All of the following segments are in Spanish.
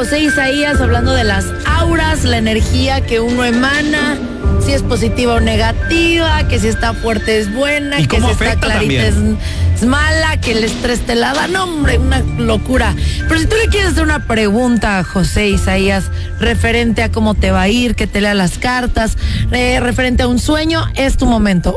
José Isaías hablando de las auras, la energía que uno emana, si es positiva o negativa, que si está fuerte es buena, ¿Y que cómo si está afecta clarita es mala, que el estrés te la da. No, hombre, una locura. Pero si tú le quieres hacer una pregunta a José Isaías referente a cómo te va a ir, que te lea las cartas, referente a un sueño, es tu momento.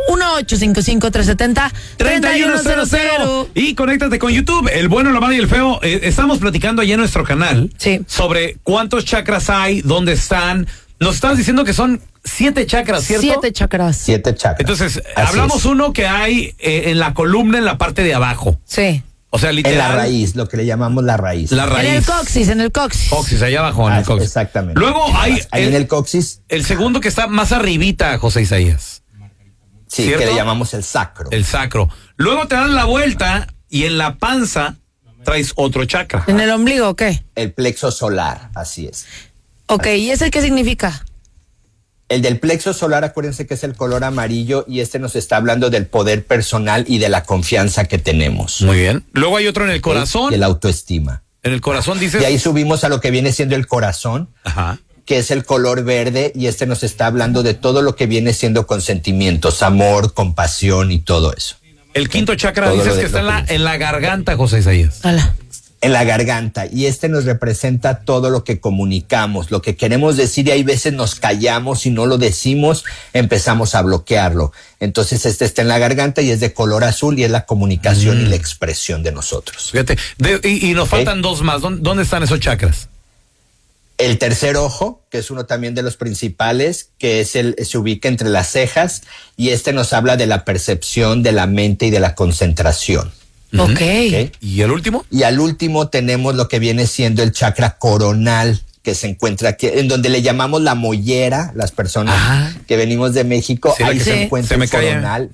1-855-370-3100. Y conéctate con YouTube, El Bueno, la Mala y el Feo. Estamos platicando allá en nuestro canal sobre cuántos chakras hay, dónde están. Nos estabas diciendo que son 7 chakras, ¿cierto? 7 chakras. 7 chakras. Entonces, Así hablamos es. uno que hay en la columna, en la parte de abajo. Sí. O sea, literal. En la raíz, lo que le llamamos la raíz. La raíz. En el coxis. Coxis, allá abajo, en el coxis. Exactamente. Luego hay ahí en el coxis. el segundo que está más arribita, José Isaías. Sí, ¿cierto? que le llamamos el sacro. El sacro. Luego te dan la vuelta y en la panza traes otro chakra. ¿En el ombligo o qué? El plexo solar, así es. Ok, ¿y ese qué significa? El del plexo solar, acuérdense que es el color amarillo y nos está hablando del poder personal y de la confianza que tenemos. Muy bien. Luego hay otro en el corazón. Y la autoestima. En el corazón dices. Y ahí subimos a lo que viene siendo el corazón. Ajá. Que es el color verde y nos está hablando de todo lo que viene siendo con sentimientos, amor, compasión y todo eso. El quinto chakra Todo dices lo de- que está lo que en la garganta, José Isaías. Ala. En la garganta, y nos representa todo lo que comunicamos, lo que queremos decir, y hay veces nos callamos y no lo decimos, empezamos a bloquearlo. Entonces está en la garganta y es de color azul y es la comunicación y la expresión de nosotros. Fíjate, y nos faltan dos más. ¿Dónde están esos chakras? El tercer ojo, que es uno también de los principales, que se ubica entre las cejas, y nos habla de la percepción de la mente y de la concentración. Ok. ¿Ok? ¿Y el último? Y al último tenemos lo que viene siendo el chakra coronal, que se encuentra aquí, en donde le llamamos la mollera, las personas que venimos de México, Sí, ahí sí. se encuentra Se me el cae. coronal.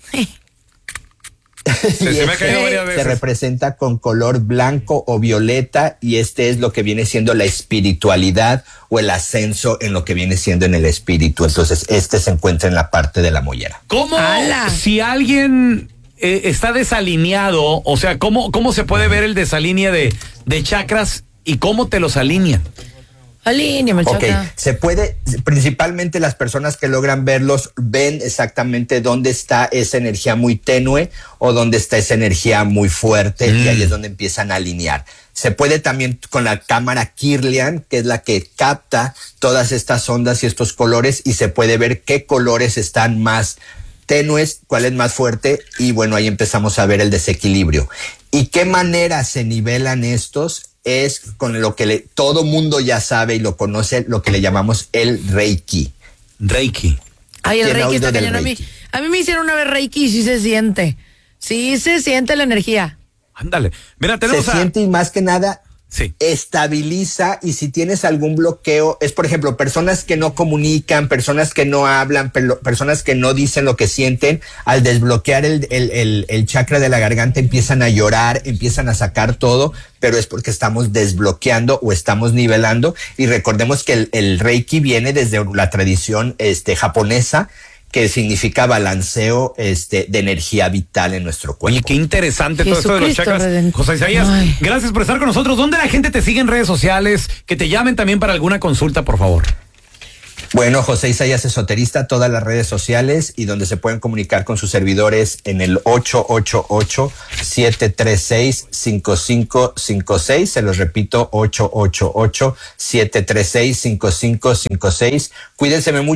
Se me ha caído varias veces. Se representa con color blanco o violeta, y es lo que viene siendo la espiritualidad o el ascenso en lo que viene siendo en el espíritu. Entonces, se encuentra en la parte de la mollera. ¿Cómo ¡Hala! si alguien está desalineado? O sea, ¿cómo se puede ver el desalinea de chakras y cómo te los alinean? Alíneame el Ok, chakra. se puede, principalmente las personas que logran verlos, ven exactamente dónde está esa energía muy tenue o dónde está esa energía muy fuerte, y ahí es donde empiezan a alinear. Se puede también con la cámara Kirlian, que es la que capta todas estas ondas y estos colores, y se puede ver qué colores están más tenues, cuál es más fuerte, y bueno, ahí empezamos a ver el desequilibrio. ¿Y qué manera se nivelan estos? Es con lo que todo mundo ya sabe y lo conoce, lo que le llamamos el Reiki. Reiki. Ay, el ¿Quién ha Reiki está oído del cañón a mí. Reiki? A mí me hicieron una vez Reiki y sí se siente. Sí se siente la energía. Ándale. Mira, Se tenemos siente, y más que nada Sí. estabiliza, y si tienes algún bloqueo, es por ejemplo personas que no comunican, personas que no hablan, personas que no dicen lo que sienten, al desbloquear el chakra de la garganta empiezan a llorar, empiezan a sacar todo, pero es porque estamos desbloqueando o estamos nivelando. Y recordemos que el Reiki viene desde la tradición japonesa, que significa balanceo de energía vital en nuestro cuerpo. Oye, qué interesante todo esto de los Jesucristo chakras. Redentor. José Isaías, Ay. gracias por estar con nosotros. ¿Dónde la gente te sigue en redes sociales? Que te llamen también para alguna consulta, por favor. Bueno, José Isaías Esoterista, todas las redes sociales, y donde se pueden comunicar con sus servidores en el 888-736-5556. Se los repito, 888-736-5556. Cuídense mucho.